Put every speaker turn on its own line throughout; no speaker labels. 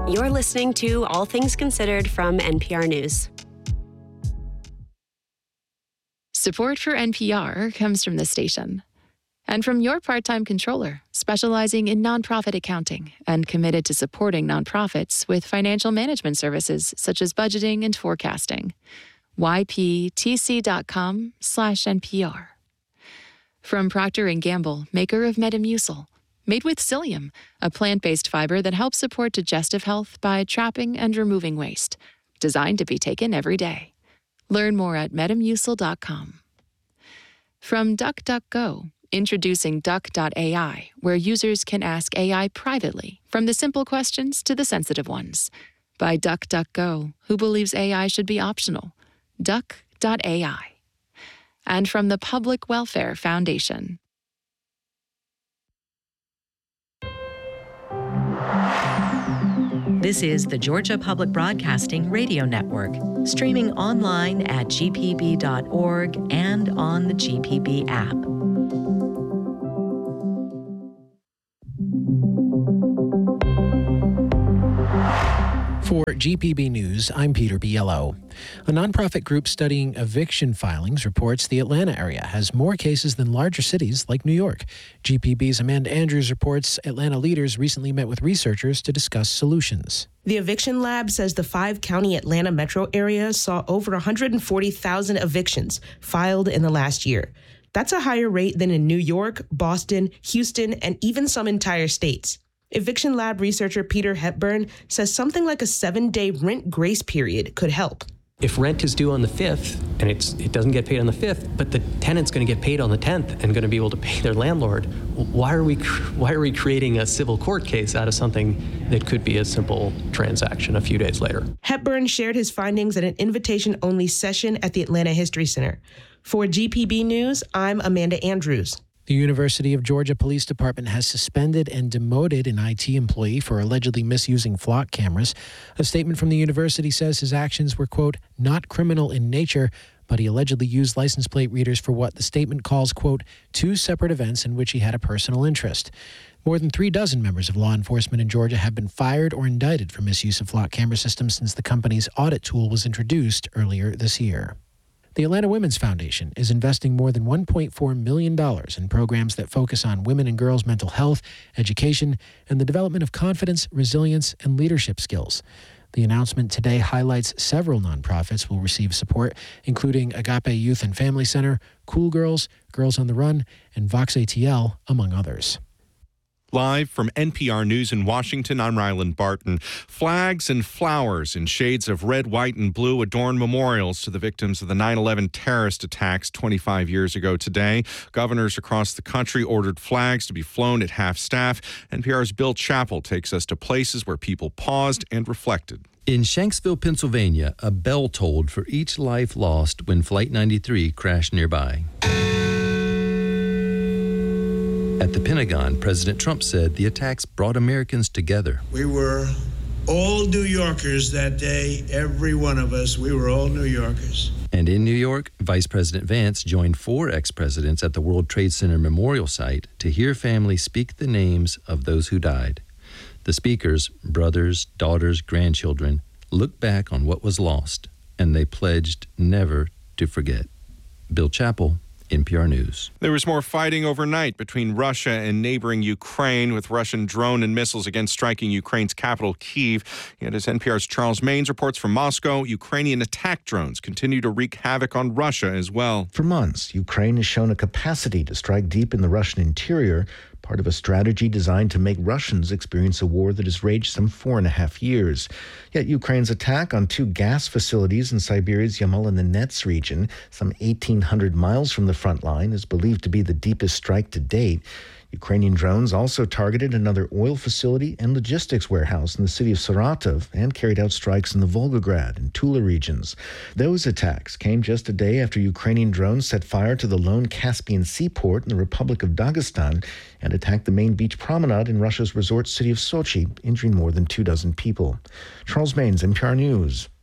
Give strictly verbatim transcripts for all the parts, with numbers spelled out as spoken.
You're listening to All Things Considered from N P R News.
Support for N P R comes from the station and from your part-time controller, specializing in nonprofit accounting and committed to supporting nonprofits with financial management services such as budgeting and forecasting. yptc.com slash NPR. From Procter and Gamble, maker of Metamucil, made with psyllium, a plant-based fiber that helps support digestive health by trapping and removing waste, designed to be taken every day. Learn more at metamucil dot com. From DuckDuckGo, introducing Duck dot A I, where users can ask A I privately, from the simple questions to the sensitive ones. By DuckDuckGo, who believes A I should be optional. Duck dot A I. And from the Public Welfare Foundation.
This is the Georgia Public Broadcasting Radio Network, streaming online at g p b dot org and on the G P B app.
For G P B News, I'm Peter Biello. A nonprofit group studying eviction filings reports the Atlanta area has more cases than larger cities like New York. G P B's Amanda Andrews reports Atlanta leaders recently met with researchers to discuss solutions.
The Eviction Lab says the five-county Atlanta metro area saw over one hundred forty thousand evictions filed in the last year. That's a higher rate than in New York, Boston, Houston, and even some entire states. Eviction Lab researcher Peter Hepburn says something like a seven-day rent grace period could help.
If rent is due on the fifth and it's it doesn't get paid on the fifth, but the tenant's going to get paid on the tenth and going to be able to pay their landlord, why are we why are we creating a civil court case out of something that could be a simple transaction a few days later?
Hepburn shared his findings at an invitation-only session at the Atlanta History Center. For G P B News, I'm Amanda Andrews.
The University of Georgia Police Department has suspended and demoted an I T employee for allegedly misusing flock cameras. A statement from the university says his actions were, quote, not criminal in nature, but he allegedly used license plate readers for what the statement calls, quote, two separate events in which he had a personal interest. More than three dozen members of law enforcement in Georgia have been fired or indicted for misuse of flock camera systems since the company's audit tool was introduced earlier this year. The Atlanta Women's Foundation is investing more than one point four million dollars in programs that focus on women and girls' mental health, education, and the development of confidence, resilience, and leadership skills. The announcement today highlights several nonprofits will receive support, including Agape Youth and Family Center, Cool Girls, Girls on the Run, and Vox A T L, among others.
Live from N P R News in Washington, I'm Ryland Barton. Flags and flowers in shades of red, white, and blue adorn memorials to the victims of the nine eleven terrorist attacks twenty-five years ago today. Governors across the country ordered flags to be flown at half-staff. N P R's Bill Chappell takes us to places where people paused and reflected.
In Shanksville, Pennsylvania, a bell tolled for each life lost when Flight ninety-three crashed nearby. At the Pentagon, President Trump said the attacks brought Americans together.
We were all New Yorkers that day, every one of us. We were all New Yorkers.
And in New York, Vice President Vance joined four ex-presidents at the World Trade Center Memorial Site to hear families speak the names of those who died. The speakers, brothers, daughters, grandchildren, looked back on what was lost, and they pledged never to forget. Bill Chappell, N P R News.
There was more fighting overnight between Russia and neighboring Ukraine, with Russian drone and missiles again striking Ukraine's capital, Kyiv. Yet as N P R's Charles Maines reports from Moscow, Ukrainian attack drones continue to wreak havoc on Russia as well.
For months, Ukraine has shown a capacity to strike deep in the Russian interior, part of a strategy designed to make Russians experience a war that has raged some four and a half years. Yet Ukraine's attack on two gas facilities in Siberia's Yamal-Nenets region, some eighteen hundred miles from the front line, is believed to be the deepest strike to date. Ukrainian drones also targeted another oil facility and logistics warehouse in the city of Saratov and carried out strikes in the Volgograd and Tula regions. Those attacks came just a day after Ukrainian drones set fire to the lone Caspian seaport in the Republic of Dagestan and attacked the main beach promenade in Russia's resort city of Sochi, injuring more than two dozen people. Charles Maines, N P R News.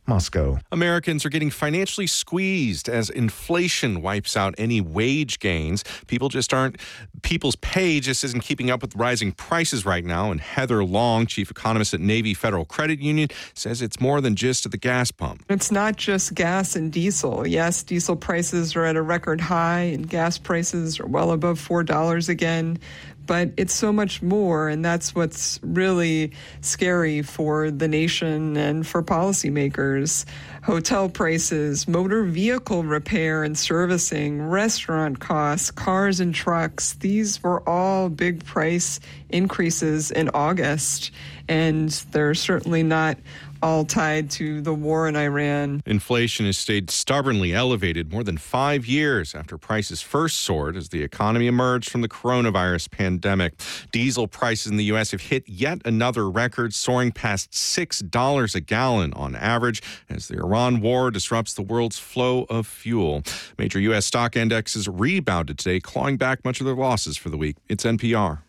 Moscow.
Americans are getting financially squeezed as inflation wipes out any wage gains. People just aren't, people's pay just isn't keeping up with rising prices right now. And Heather Long, chief economist at Navy Federal Credit Union, says it's more than just at the gas pump.
It's not just gas and diesel. Yes, diesel prices are at a record high and gas prices are well above four dollars again. But it's so much more, and that's what's really scary for the nation and for policymakers. Hotel prices, motor vehicle repair and servicing, restaurant costs, cars and trucks, these were all big price increases in August, and they're certainly not all tied to the war in Iran.
Inflation has stayed stubbornly elevated more than five years after prices first soared as the economy emerged from the coronavirus pandemic. Diesel prices in the U S have hit yet another record, soaring past six dollars a gallon on average as the Iran war disrupts the world's flow of fuel. Major U S stock indexes rebounded today, clawing back much of their losses for the week. It's N P R.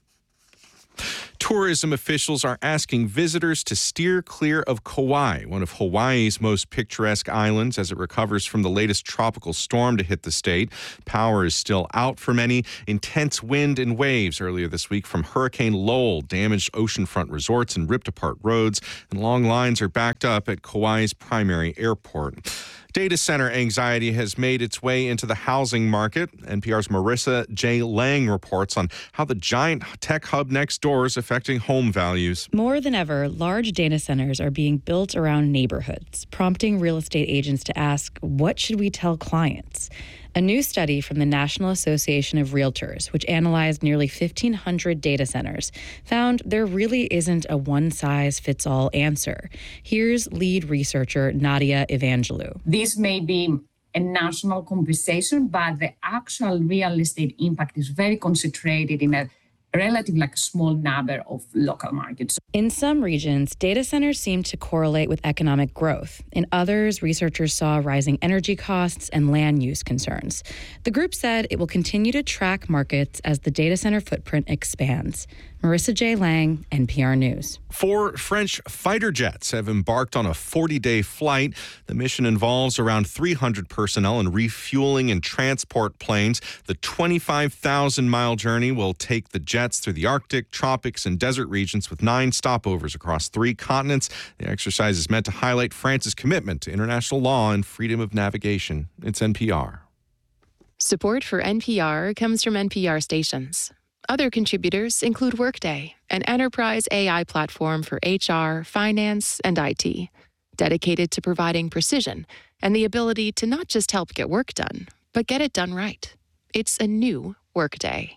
Tourism officials are asking visitors to steer clear of Kauai, one of Hawaii's most picturesque islands, as it recovers from the latest tropical storm to hit the state. Power is still out for many. Intense wind and waves earlier this week from Hurricane Lowell damaged oceanfront resorts and ripped apart roads, and long lines are backed up at Kauai's primary airport. Data center anxiety has made its way into the housing market. N P R's Marissa J. Lang reports on how the giant tech hub next door is affecting home values.
More than ever, large data centers are being built around neighborhoods, prompting real estate agents to ask, what should we tell clients? A new study from the National Association of Realtors, which analyzed nearly fifteen hundred data centers, found there really isn't a one-size-fits-all answer. Here's lead researcher Nadia Evangelou.
This may be a national conversation, but the actual real estate impact is very concentrated in a relatively like a small number of local markets.
In some regions, data centers seem to correlate with economic growth. In others, researchers saw rising energy costs and land use concerns. The group said it will continue to track markets as the data center footprint expands. Marissa J. Lang, N P R News.
Four French fighter jets have embarked on a forty-day flight. The mission involves around three hundred personnel in refueling and transport planes. The twenty-five thousand mile journey will take the jets through the Arctic, tropics, and desert regions with nine stopovers across three continents. The exercise is meant to highlight France's commitment to international law and freedom of navigation. It's N P R.
Support for N P R comes from N P R stations. Other contributors include Workday, an enterprise A I platform for H R, finance, and I T, dedicated to providing precision and the ability to not just help get work done, but get it done right. It's a new Workday.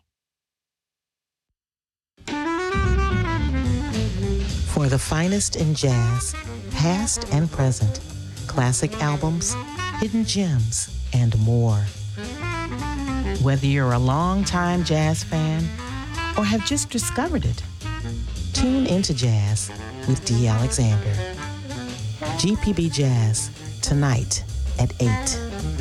For the finest in jazz, past and present, classic albums, hidden gems, and more. Whether you're a longtime jazz fan or have just discovered it, tune into jazz with Dee Alexander. G P B Jazz, tonight at eight.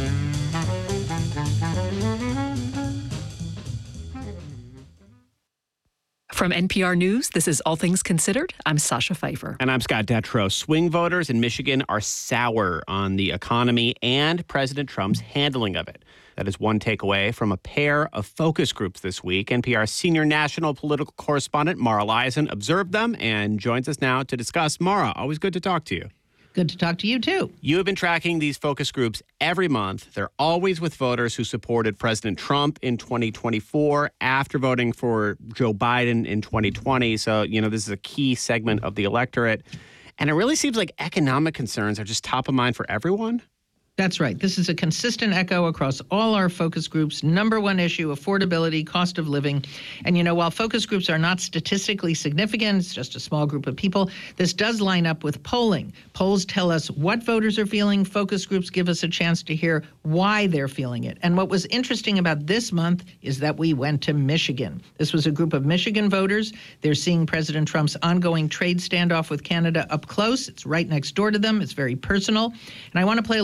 From N P R News, this is All Things Considered. I'm Sasha Pfeiffer.
And I'm Scott Detrow. Swing voters in Michigan are sour on the economy and President Trump's handling of it. That is one takeaway from a pair of focus groups this week. N P R senior national political correspondent Mara Liasson observed them and joins us now to discuss. Mara, always good to talk to you.
Good to talk to you, too.
You have been tracking these focus groups every month. They're always with voters who supported President Trump in twenty twenty-four after voting for Joe Biden in twenty twenty. So, you know, this is a key segment of the electorate. And it really seems like economic concerns are just top of mind for everyone.
That's right. This is a consistent echo across all our focus groups. Number one issue, affordability, cost of living. And, you know, while focus groups are not statistically significant, it's just a small group of people, this does line up with polling. Polls tell us what voters are feeling. Focus groups give us a chance to hear why they're feeling it. And what was interesting about this month is that we went to Michigan. This was a group of Michigan voters. They're seeing President Trump's ongoing trade standoff with Canada up close. It's right next door to them. It's very personal. And I want to play a little sample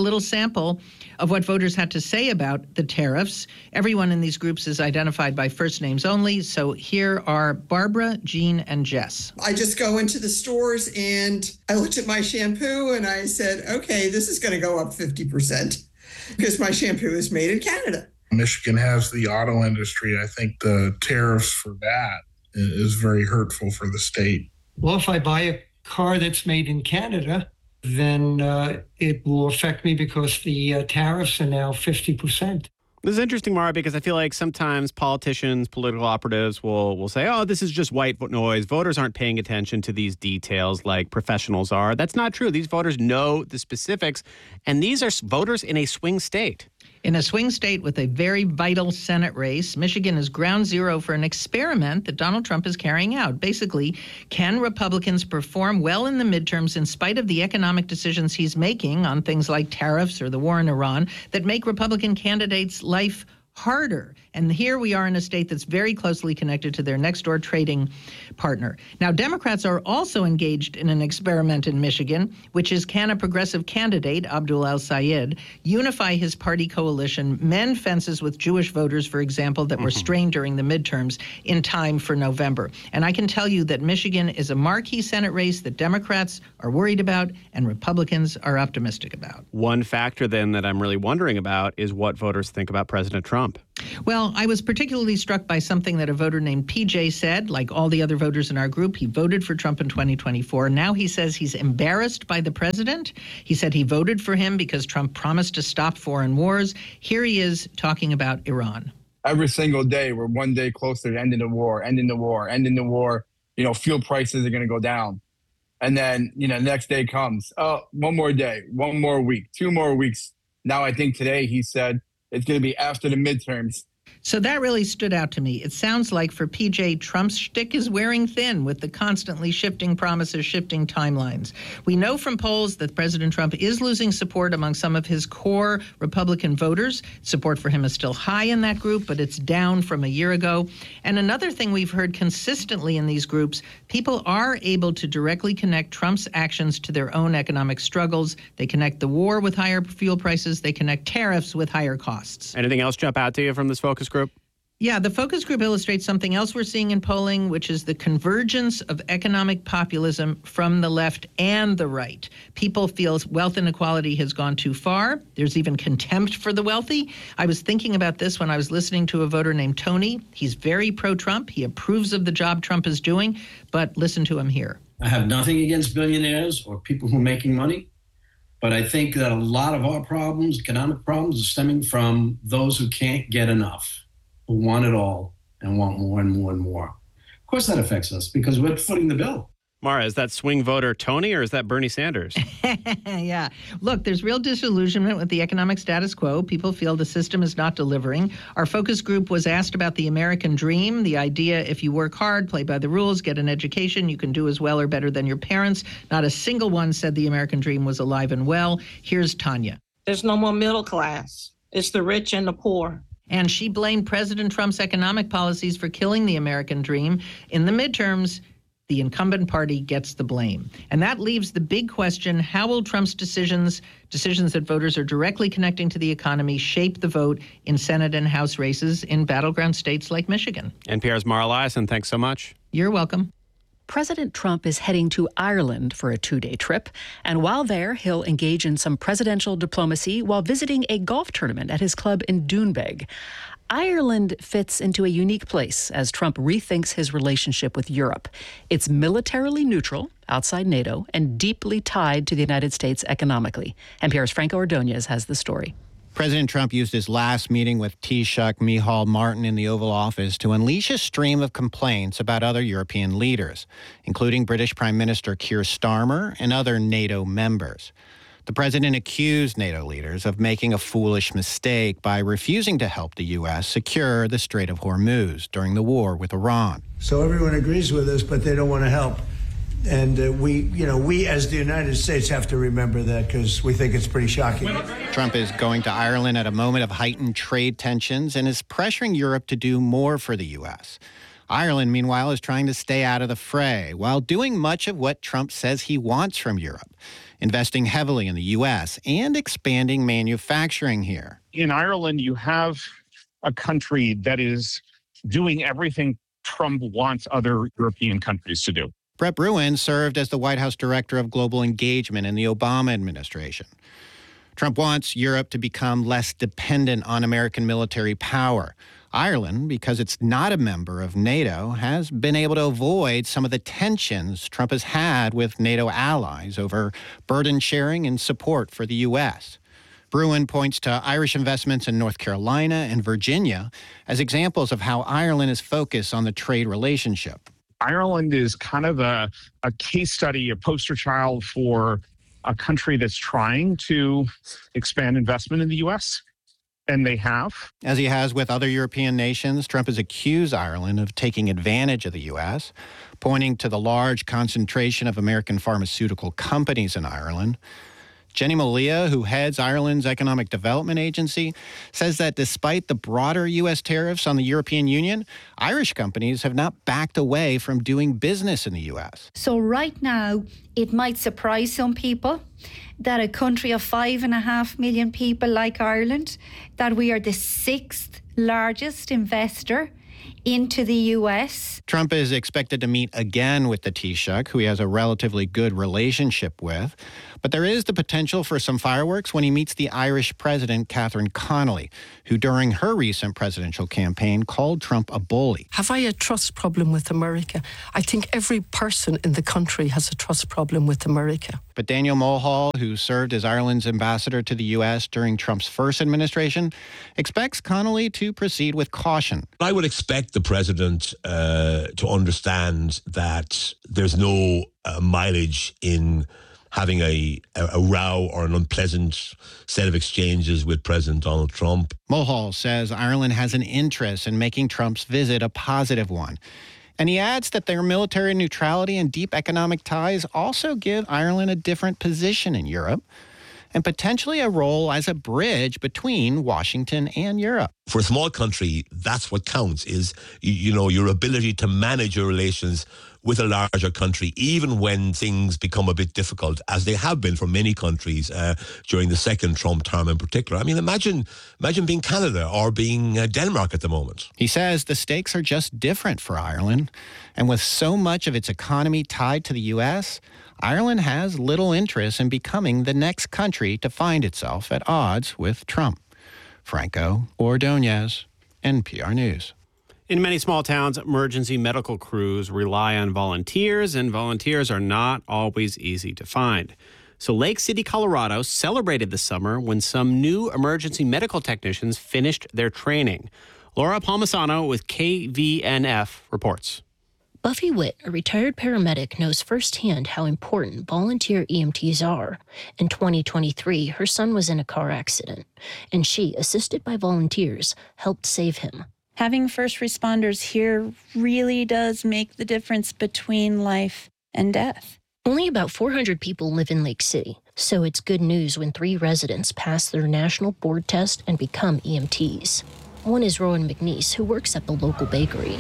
sample of what voters had to say about the tariffs. Everyone in these groups is identified by first names only. So here are Barbara, Jean, and Jess.
I just go into the stores and I looked at my shampoo and I said, okay, this is going to go up fifty percent because my shampoo is made in Canada.
Michigan has the auto industry. I think the tariffs for that is very hurtful for the state.
Well, if I buy a car that's made in Canada, then uh, it will affect me because the uh, tariffs are now fifty percent.
This is interesting, Mara, because I feel like sometimes politicians, political operatives will will say, oh, this is just white noise. Voters aren't paying attention to these details like professionals are. That's not true. These voters know the specifics, and these are voters in a swing state.
In a swing state with a very vital Senate race, Michigan is ground zero for an experiment that Donald Trump is carrying out. Basically, can Republicans perform well in the midterms in spite of the economic decisions he's making on things like tariffs or the war in Iran that make Republican candidates' life harder? And here we are in a state that's very closely connected to their next-door trading partner. Now, Democrats are also engaged in an experiment in Michigan, which is, can a progressive candidate, Abdul El-Sayed, unify his party coalition, mend fences with Jewish voters, for example, that were mm-hmm. strained during the midterms in time for November? And I can tell you that Michigan is a marquee Senate race that Democrats are worried about and Republicans are optimistic about.
One factor, then, that I'm really wondering about is what voters think about President Trump.
Well, I was particularly struck by something that a voter named P J said. Like all the other voters in our group, he voted for Trump in twenty twenty-four. Now he says he's embarrassed by the president. He said he voted for him because Trump promised to stop foreign wars. Here he is talking about Iran.
Every single day, we're one day closer to ending the war, ending the war, ending the war. You know, fuel prices are going to go down. And then, you know, the next day comes, oh, one more day, one more week, two more weeks. Now I think today he said it's going to be after the midterms.
So that really stood out to me. It sounds like for P J, Trump's shtick is wearing thin with the constantly shifting promises, shifting timelines. We know from polls that President Trump is losing support among some of his core Republican voters. Support for him is still high in that group, but it's down from a year ago. And another thing we've heard consistently in these groups, people are able to directly connect Trump's actions to their own economic struggles. They connect the war with higher fuel prices. They connect tariffs with higher costs.
Anything else jump out to you from this focus group?
Yeah, the focus group illustrates something else we're seeing in polling, which is the convergence of economic populism from the left and the right. People feel wealth inequality has gone too far. There's even contempt for the wealthy. I was thinking about this when I was listening to a voter named Tony. He's very pro-Trump. He approves of the job Trump is doing, but listen to him here.
I have nothing against billionaires or people who are making money, but I think that a lot of our problems, economic problems, are stemming from those who can't get enough, who want it all and want more and more and more. Of course that affects us because we're footing the bill.
Mara, is that swing voter Tony or is that Bernie Sanders?
Yeah. Look, there's real disillusionment with the economic status quo. People feel the system is not delivering. Our focus group was asked about the American dream, the idea if you work hard, play by the rules, get an education, you can do as well or better than your parents. Not a single one said the American dream was alive and well. Here's Tanya.
There's no more middle class. It's the rich and the poor.
And she blamed President Trump's economic policies for killing the American dream. In the midterms, the incumbent party gets the blame. And that leaves the big question, how will Trump's decisions, decisions that voters are directly connecting to the economy, shape the vote in Senate and House races in battleground states like Michigan?
N P R's Mara Liasson, thanks so much.
You're welcome.
President Trump is heading to Ireland for a two-day trip, and while there, he'll engage in some presidential diplomacy while visiting a golf tournament at his club in Doonbeg. Ireland fits into a unique place as Trump rethinks his relationship with Europe. It's militarily neutral, outside NATO, and deeply tied to the United States economically. N P R's Franco Ordonez has the story.
President Trump used his last meeting with Taoiseach Micheál Martin in the Oval Office to unleash a stream of complaints about other European leaders, including British Prime Minister Keir Starmer and other NATO members. The president accused NATO leaders of making a foolish mistake by refusing to help the U S secure the Strait of Hormuz during the war with Iran.
So everyone agrees with us, but they don't want to help. And uh, we, you know, we as the United States have to remember that because we think it's pretty shocking.
Trump is going to Ireland at a moment of heightened trade tensions and is pressuring Europe to do more for the U S. Ireland, meanwhile, is trying to stay out of the fray while doing much of what Trump says he wants from Europe, investing heavily in the U S and expanding manufacturing here.
In Ireland, you have a country that is doing everything Trump wants other European countries to do.
Brett Bruen served as the White House Director of Global Engagement in the Obama administration. Trump wants Europe to become less dependent on American military power. Ireland, because it's not a member of NATO, has been able to avoid some of the tensions Trump has had with NATO allies over burden sharing and support for the U S. Bruen points to Irish investments in North Carolina and Virginia as examples of how Ireland is focused on the trade relationship.
Ireland is kind of a, a case study, a poster child for a country that's trying to expand investment in the U S, and they have.
As he has with other European nations, Trump has accused Ireland of taking advantage of the U S, pointing to the large concentration of American pharmaceutical companies in Ireland. Jenny Molia, who heads Ireland's Economic Development Agency, says that despite the broader U S tariffs on the European Union, Irish companies have not backed away from doing business in the U S.
So right now, it might surprise some people that a country of five and a half million people like Ireland, that we are the sixth largest investor into the U S.
Trump is expected to meet again with the Taoiseach, who he has a relatively good relationship with. But there is the potential for some fireworks when he meets the Irish president, Catherine Connolly, who during her recent presidential campaign called Trump a bully.
Have I a trust problem with America? I think every person in the country has a trust problem with America.
But Daniel Mulhall, who served as Ireland's ambassador to the U S during Trump's first administration, expects Connolly to proceed with caution.
I would expect the president uh, to understand that there's no uh, mileage in having a, a, a row or an unpleasant set of exchanges with President Donald Trump.
Mulhall says Ireland has an interest in making Trump's visit a positive one. And he adds that their military neutrality and deep economic ties also give Ireland a different position in Europe and potentially a role as a bridge between Washington and Europe.
For a small country, that's what counts, is, you, you know, your ability to manage your relations with a larger country, even when things become a bit difficult, as they have been for many countries uh, during the second Trump term in particular. I mean, imagine imagine being Canada or being uh, Denmark at the moment.
He says the stakes are just different for Ireland. And with so much of its economy tied to the U S, Ireland has little interest in becoming the next country to find itself at odds with Trump. Franco Ordonez, N P R News.
In many small towns, emergency medical crews rely on volunteers, and volunteers are not always easy to find. So Lake City, Colorado celebrated the summer when some new emergency medical technicians finished their training. Laura Palmisano with K V N F reports.
Buffy Witt, a retired paramedic, knows firsthand how important volunteer E M Ts are. In twenty twenty-three, her son was in a car accident, and she, assisted by volunteers, helped save him.
Having first responders here really does make the difference between life and death.
Only about four hundred people live in Lake City, so it's good news when three residents pass their national board test and become E M Ts. One is Rowan McNeese, who works at the local bakery.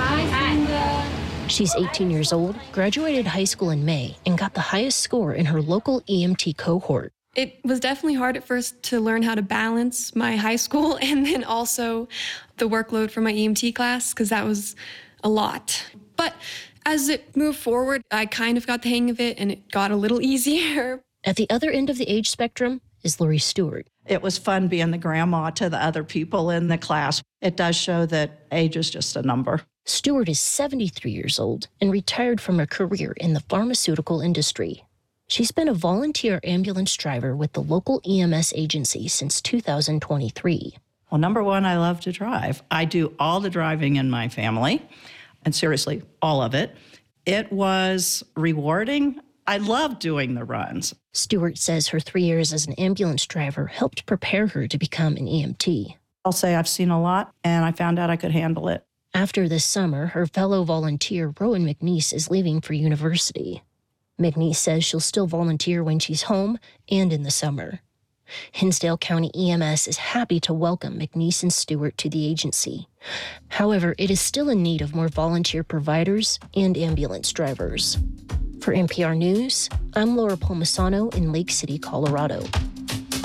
Hi, She's eighteen years old, graduated high school in May, and got the highest score in her local E M T cohort.
It was definitely hard at first to learn how to balance my high school and then also the workload for my E M T class, because that was a lot. But as it moved forward, I kind of got the hang of it and it got a little easier.
At the other end of the age spectrum is Lori Stewart.
It was fun being the grandma to the other people in the class. It does show that age is just a number.
Stewart is seventy-three years old and retired from a career in the pharmaceutical industry. She's been a volunteer ambulance driver with the local E M S agency since two thousand twenty-three.
Well, number one, I love to drive. I do all the driving in my family, and seriously, all of it. It was rewarding. I love doing the runs.
Stewart says her three years as an ambulance driver helped prepare her to become an E M T.
I'll say I've seen a lot, and I found out I could handle it.
After this summer, her fellow volunteer, Rowan McNeese, is leaving for university. McNeese says she'll still volunteer when she's home and in the summer. Hinsdale County E M S is happy to welcome McNeese and Stewart to the agency. However, it is still in need of more volunteer providers and ambulance drivers. For N P R News, I'm Laura Palmisano in Lake City, Colorado.